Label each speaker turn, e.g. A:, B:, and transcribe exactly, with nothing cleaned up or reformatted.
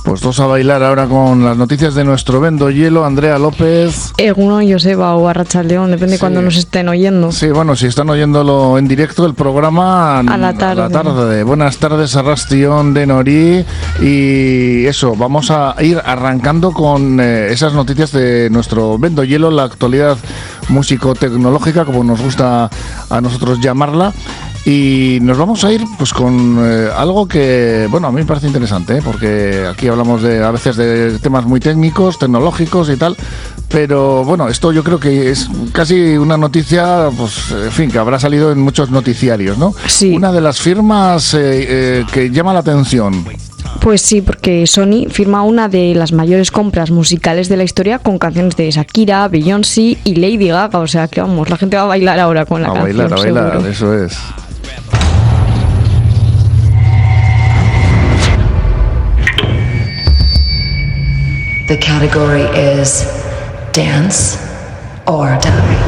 A: Pues todos a bailar ahora con las noticias de nuestro Vendo Hielo. Andrea López.
B: Egunon, Joseba o Arratsaldeón, depende de sí. cuando nos estén oyendo.
A: Sí, bueno, si están oyéndolo en directo, el programa
B: a la tarde.
A: A la tarde. Buenas tardes, Arrastion de Nori. Y eso, vamos a ir arrancando con eh, esas noticias de nuestro Vendo Hielo, la actualidad músico-tecnológica, como nos gusta a nosotros llamarla. Y nos vamos a ir pues con eh, algo que, bueno, a mí me parece interesante, ¿eh? Porque aquí hablamos de a veces de temas muy técnicos, tecnológicos y tal, pero bueno, esto yo creo que es casi una noticia, pues en fin, que habrá salido en muchos noticiarios, ¿no?
B: Sí.
A: Una de las firmas eh, eh, que llama la atención.
B: Pues sí, porque Sony firma una de las mayores compras musicales de la historia con canciones de Shakira, Beyoncé y Lady Gaga, o sea que vamos, la gente va a bailar ahora con la
A: a
B: canción.
A: A bailar, a bailar,
B: seguro.
A: Eso es.
C: The category is Dance or Die.